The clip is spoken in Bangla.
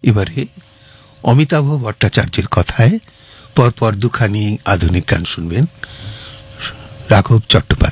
এবারে অমিতাভ ভট্টাচার্যের কথায় পরপর দুখানি আধুনিক গান শুনবেন রাঘব চট্টোপাধ্যায়।